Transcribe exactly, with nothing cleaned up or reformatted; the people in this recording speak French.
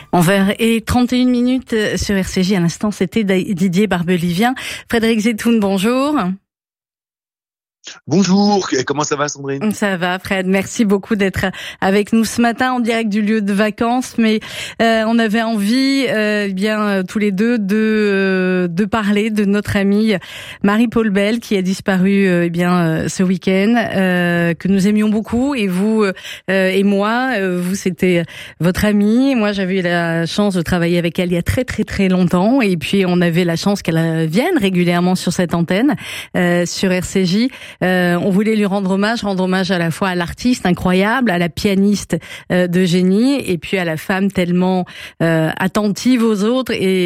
onze heures trente et une minutes sur R C J. À l'instant, c'était Didier Barbelivien. Frédéric Zetoun, bonjour. Bonjour, comment ça va Sandrine? Ça va Fred, merci beaucoup d'être avec nous ce matin en direct du lieu de vacances, mais euh, on avait envie, euh, eh bien tous les deux, de euh, de parler de notre amie Marie-Paule Bell qui a disparu euh, eh bien euh, ce week-end, euh, que nous aimions beaucoup, et vous euh, et moi, euh, vous c'était votre amie, moi j'avais eu la chance de travailler avec elle il y a très très très longtemps, et puis on avait la chance qu'elle vienne régulièrement sur cette antenne, euh, sur R C J. Euh, on voulait lui rendre hommage, rendre hommage à la fois à l'artiste incroyable, à la pianiste euh, de génie, et puis à la femme tellement euh, attentive aux autres et